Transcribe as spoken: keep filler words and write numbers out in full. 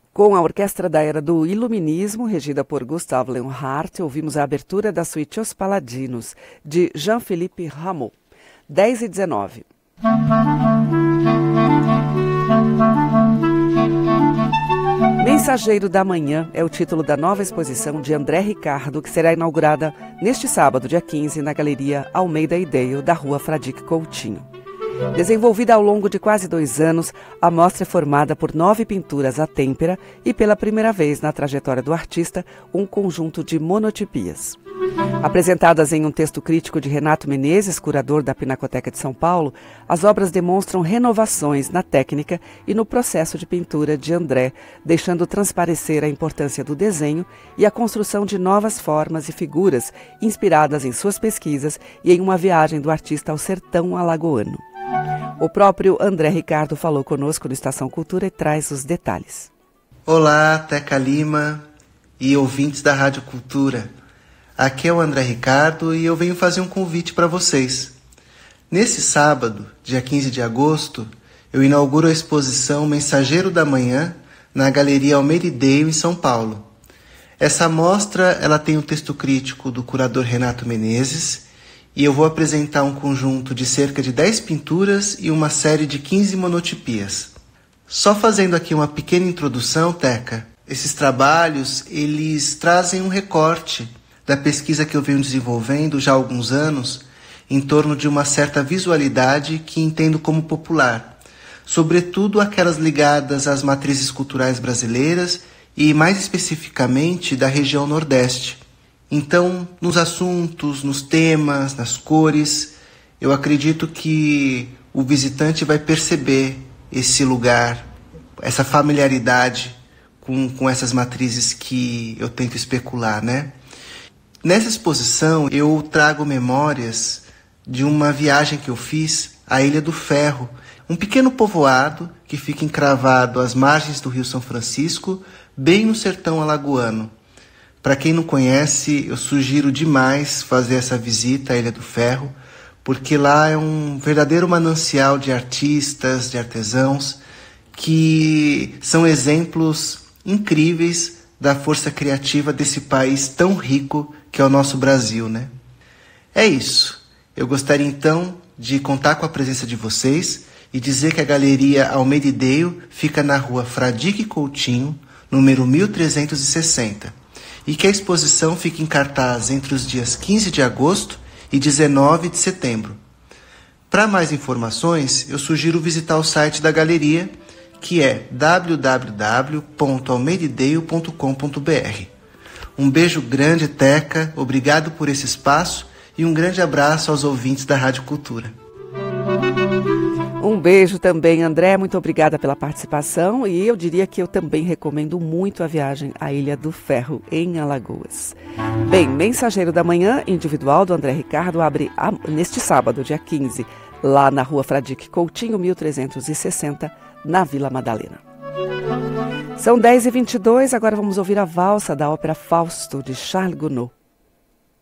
Com a orquestra da Era do Iluminismo, regida por Gustav Leonhardt, ouvimos a abertura da suíte Os Paladinos, de Jean-Philippe Rameau. dez e dezenove. Mensageiro da Manhã é o título da nova exposição de André Ricardo, que será inaugurada neste sábado, dia quinze, na Galeria Almeida e Deio, da Rua Fradique Coutinho. Desenvolvida ao longo de quase dois anos, a mostra é formada por nove pinturas à têmpera e, pela primeira vez na trajetória do artista, um conjunto de monotipias. Apresentadas em um texto crítico de Renato Menezes, curador da Pinacoteca de São Paulo, as obras demonstram renovações na técnica e no processo de pintura de André, deixando transparecer a importância do desenho e a construção de novas formas e figuras inspiradas em suas pesquisas e em uma viagem do artista ao sertão alagoano. O próprio André Ricardo falou conosco no Estação Cultura e traz os detalhes. Olá, Teca Lima e ouvintes da Rádio Cultura. Aqui é o André Ricardo e eu venho fazer um convite para vocês. Nesse sábado, dia quinze de agosto, eu inauguro a exposição Mensageiro da Manhã na Galeria Almeida e Deio, em São Paulo. Essa mostra ela tem um texto crítico do curador Renato Menezes e eu vou apresentar um conjunto de cerca de dez pinturas e uma série de quinze monotipias. Só fazendo aqui uma pequena introdução, Teca, esses trabalhos eles trazem um recorte da pesquisa que eu venho desenvolvendo já há alguns anos em torno de uma certa visualidade que entendo como popular, sobretudo aquelas ligadas às matrizes culturais brasileiras e, mais especificamente, da região Nordeste. Então, nos assuntos, nos temas, nas cores, eu acredito que o visitante vai perceber esse lugar, essa familiaridade com, com essas matrizes que eu tento especular, né? Nessa exposição, eu trago memórias de uma viagem que eu fiz à Ilha do Ferro, um pequeno povoado que fica encravado às margens do Rio São Francisco, bem no sertão alagoano. Para quem não conhece, eu sugiro demais fazer essa visita à Ilha do Ferro, porque lá é um verdadeiro manancial de artistas, de artesãos, que são exemplos incríveis da força criativa desse país tão rico que é o nosso Brasil, né? É isso. Eu gostaria então de contar com a presença de vocês e dizer que a Galeria Almeida e Deio fica na Rua Fradique Coutinho, número mil trezentos e sessenta. E que a exposição fica em cartaz entre os dias quinze de agosto e dezenove de setembro. Para mais informações, eu sugiro visitar o site da galeria, que é w w w ponto almeida e deio ponto com ponto b r. Um beijo grande, Teca, obrigado por esse espaço e um grande abraço aos ouvintes da Rádio Cultura. Um beijo também, André, muito obrigada pela participação e eu diria que eu também recomendo muito a viagem à Ilha do Ferro, em Alagoas. Bem, Mensageiro da Manhã, individual do André Ricardo, abre a, neste sábado, dia quinze, lá na Rua Fradique Coutinho, mil trezentos e sessenta, na Vila Madalena. São dez e vinte e dois, agora vamos ouvir a valsa da ópera Fausto, de Charles Gounod.